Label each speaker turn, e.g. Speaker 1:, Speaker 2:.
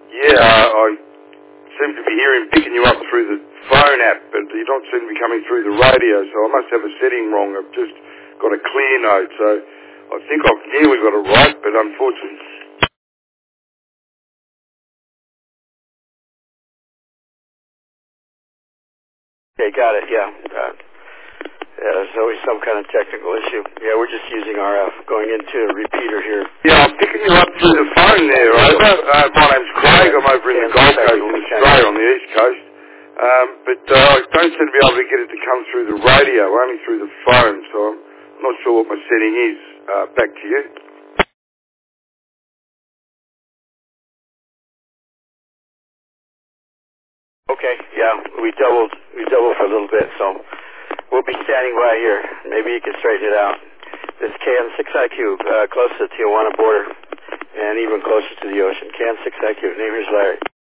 Speaker 1: Yeah, I seem to be picking you up through the phone app, but you don't seem to be coming through the radio, so I must have a setting wrong. I've just got a clear note, so I think I've nearly got it right, but unfortunately...
Speaker 2: Okay, got it, yeah. Yeah, there's always some kind of technical issue. Yeah, we're just using RF, going into a repeater here.
Speaker 1: Yeah, I'm picking you up through the phone there, over. My name's Craig. I'm over in the Gold Coast in Australia on the East Coast. But I don't seem to be able to get it to come through the radio, only through the phone, so I'm not sure what my setting is. Back to you.
Speaker 2: Okay, yeah, we doubled for a little bit, so we'll be standing by here. Maybe you can straighten it out. This KN6IQ, close to the Tijuana border, and even closer to the ocean. KN6IQ, name is Larry.